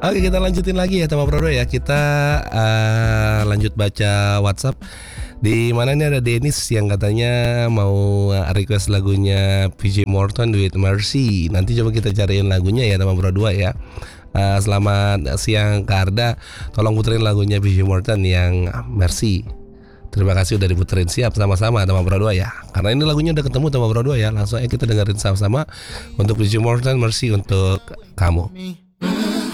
Oke, kita lanjutin lagi ya teman Bro ya. Kita lanjut baca WhatsApp. Di mana ini ada Dennis yang katanya mau request lagunya PJ Morton with Mercy. Nanti coba kita cariin lagunya ya teman Bro 2 ya. Selamat siang Kak Arda. Tolong puterin lagunya PJ Morton yang Mercy. Terima kasih udah diputerin. Siap, sama-sama teman Bro 2 ya. Karena ini lagunya udah ketemu teman Bro 2 ya. Langsung aja kita dengerin sama-sama untuk PJ Morton Mercy untuk kamu.